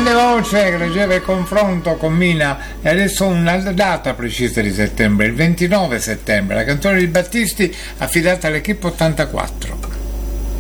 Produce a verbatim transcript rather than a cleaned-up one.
grande voce che leggeva il confronto con Mina. E adesso una data precisa di settembre, il ventinove settembre, la canzone di Battisti affidata all'Equipe ottantaquattro.